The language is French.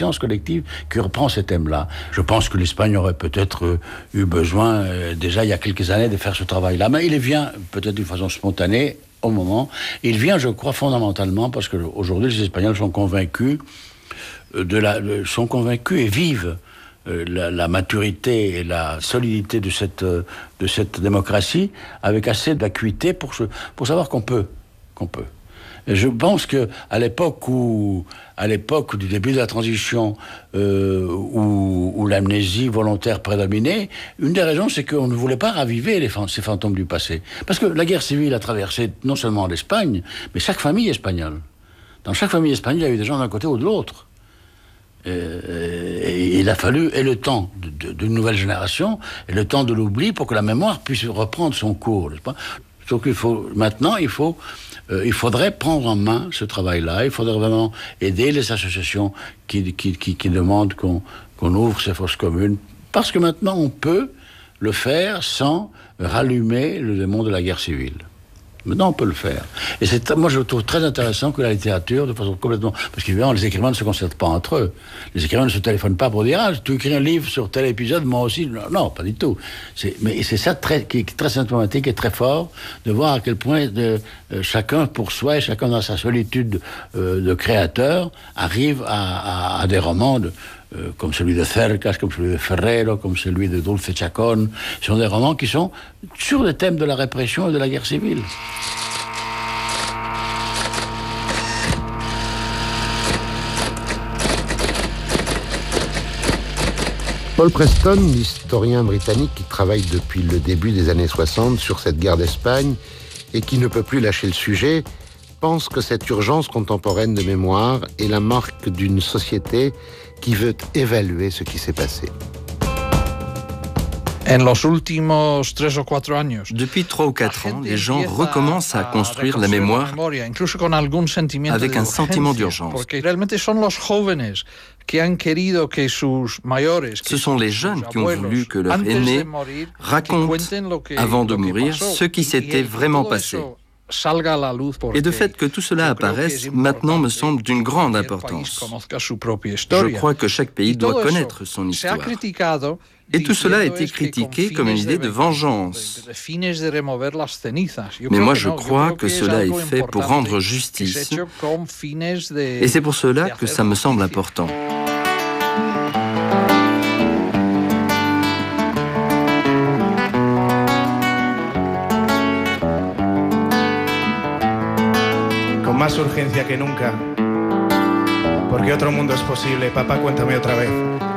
conscience collective qui reprend ces thèmes-là. Je pense que l'Espagne aurait peut-être eu besoin, déjà il y a quelques années, de faire ce travail-là. Mais il vient peut-être d'une façon spontanée, au moment. Il vient, je crois, fondamentalement parce qu'aujourd'hui, les Espagnols sont convaincus et vivent la maturité et la solidité de cette démocratie avec assez d'acuité pour savoir qu'on peut. Et je pense que à l'époque du début de la transition, où l'amnésie volontaire prédominait, une des raisons, c'est qu'on ne voulait pas raviver ces fantômes du passé. Parce que la guerre civile a traversé non seulement l'Espagne, mais chaque famille espagnole. Dans chaque famille espagnole, il y a eu des gens d'un côté ou de l'autre. Et il a fallu le temps d'une nouvelle génération et le temps de l'oubli pour que la mémoire puisse reprendre son cours, n'est-ce pas ? Donc il faudrait prendre en main ce travail-là. Il faudrait vraiment aider les associations qui demandent qu'on ouvre ces fosses communes, parce que maintenant on peut le faire sans rallumer le démon de la guerre civile. Maintenant, on peut le faire. Et moi, je trouve très intéressant que la littérature, de façon complètement... Parce qu'évidemment, les écrivains ne se concertent pas entre eux. Les écrivains ne se téléphonent pas pour dire « Ah, tu écris un livre sur tel épisode, moi aussi. » Non, pas du tout. Mais c'est ça qui est très symptomatique et très fort, de voir à quel point chacun pour soi et chacun dans sa solitude de créateur arrive à des romans comme celui de Cercas, comme celui de Ferrero, comme celui de Dulce Chacón. Ce sont des romans qui sont sur le thème de la répression et de la guerre civile. Paul Preston, l'historien britannique qui travaille depuis le début des années 60 sur cette guerre d'Espagne et qui ne peut plus lâcher le sujet, pense que cette urgence contemporaine de mémoire est la marque d'une société qui veut évaluer ce qui s'est passé. Depuis 3 ou 4 ans, les gens recommencent à construire la mémoire avec un sentiment d'urgence. Ce sont les jeunes qui ont voulu que leurs aînés racontent, avant de mourir, ce qui s'était vraiment passé. Et de fait que tout cela apparaisse, maintenant me semble d'une grande importance. Je crois que chaque pays doit connaître son histoire. Et tout cela a été critiqué comme une idée de vengeance. Mais moi je crois que cela est fait pour rendre justice. Et c'est pour cela que ça me semble important. Más urgencia que nunca, porque otro mundo es posible. Papá, cuéntame otra vez.